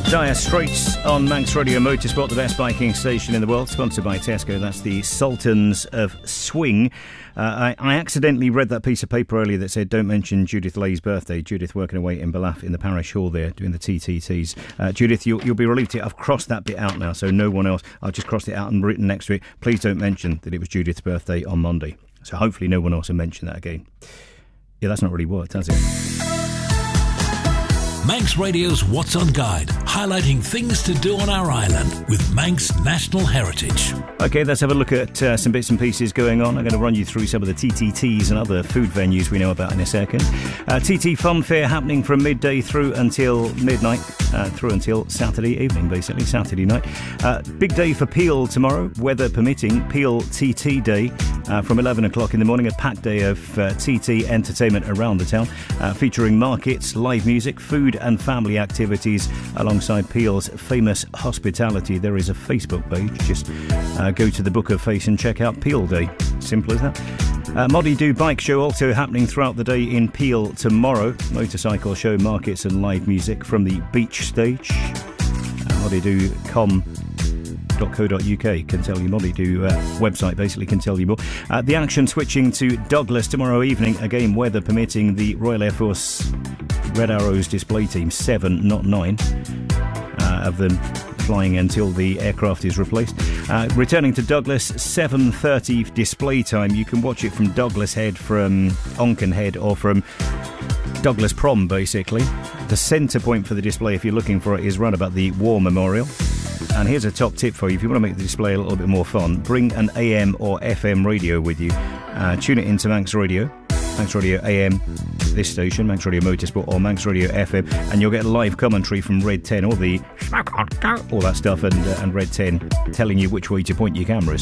Dire Straits on Manx Radio Motorsport, the best biking station in the world, sponsored by Tesco. That's the Sultans of Swing. I accidentally read that piece of paper earlier that said don't mention Judith Lay's birthday. Judith working away in Ballaugh in the parish hall there doing the TTTs. Judith, you'll be relieved. I've crossed that bit out now, so no one else. I've just crossed it out and written next to it. Please don't mention that it was Judith's birthday on Monday. So hopefully no one else will mention that again. Yeah, that's not really worked, has it? Manx Radio's What's On Guide, highlighting things to do on our island with Manx National Heritage. OK, let's have a look at some bits and pieces going on. I'm going to run you through some of the TTTs and other food venues we know about in a second. TT Fun Fair happening from midday through until midnight, through until Saturday evening, basically, Saturday night. Big day for Peel tomorrow, weather permitting, Peel TT Day from 11 o'clock in the morning, a packed day of TT entertainment around the town, featuring markets, live music, food and family activities alongside Peel's famous hospitality. There is a Facebook page. Just go to the Book of Face and check out Peel Day. Simple as that. Moddy Do Bike Show also happening throughout the day in Peel tomorrow. Motorcycle show, markets and live music from the beach stage. moddydo.com.co.uk can tell you. Moddy Do website basically can tell you more. The action switching to Douglas tomorrow evening. Again, weather permitting, the Royal Air Force Red Arrows display team, 7 not 9 of them flying until the aircraft is replaced. Returning to Douglas, 7:30 display time. You can watch it from Douglas Head, from Onken Head, or from Douglas Prom basically. The centre point for the display, if you're looking for it, is round about the War Memorial. And here's a top tip for you: if you want to make the display a little bit more fun, bring an AM or FM radio with you. Tune it into Manx Radio AM, this station, Manx Radio Motorsport, or Manx Radio FM, and you'll get live commentary from Red 10, all that stuff, and Red 10 telling you which way to point your cameras.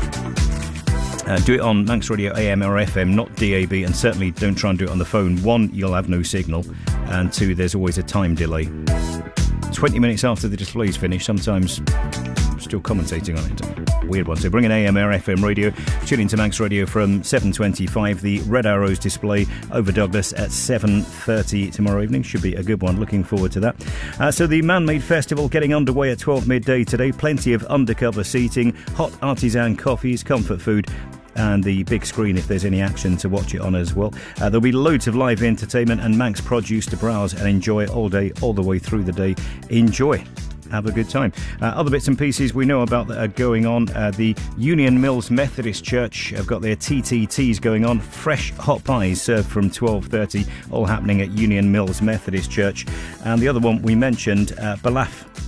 Do it on Manx Radio AM or FM, not DAB, and certainly don't try and do it on the phone. 1, you'll have no signal, and 2, there's always a time delay. 20 minutes after the display's finished, sometimes still commentating on it. Weird one. So bring an AM or FM radio. Tune into Manx Radio from 7:25. The Red Arrows display over Douglas at 7:30 tomorrow evening. Should be a good one. Looking forward to that. So the Man-Made Festival getting underway at 12 midday today. Plenty of undercover seating, hot artisan coffees, comfort food, and the big screen if there's any action to watch it on as well. There'll be loads of live entertainment and Manx produce to browse and enjoy all day, all the way through the day. Enjoy. Have a good time. Other bits and pieces we know about that are going on. The Union Mills Methodist Church have got their TTTs going on. Fresh hot pies served from 12:30, all happening at Union Mills Methodist Church. And the other one we mentioned, Ballaugh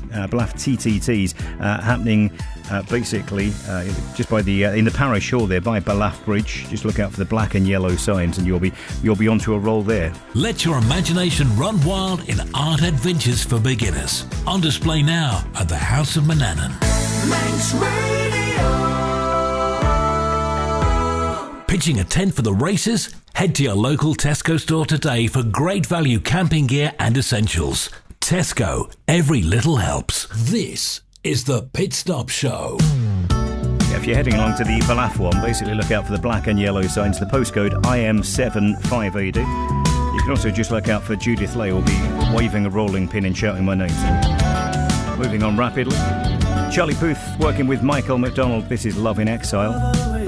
TTTs, happening basically just by the in the parish hall there by Ballaugh Bridge. Just look out for the black and yellow signs, and you'll be onto a roll there. Let your imagination run wild in art adventures for beginners. On display now at the House of Manannan. Manx Radio. Pitching a tent for the races? Head to your local Tesco store today for great value camping gear and essentials. Tesco, every little helps. This is the Pit Stop Show. Yeah, if you're heading along to the Ballaugh one, basically look out for the black and yellow signs, the postcode IM75AD. You can also just look out for Judith Lay, will be waving a rolling pin and shouting my name. So, moving on rapidly. Charlie Puth working with Michael McDonald. This is Love in Exile.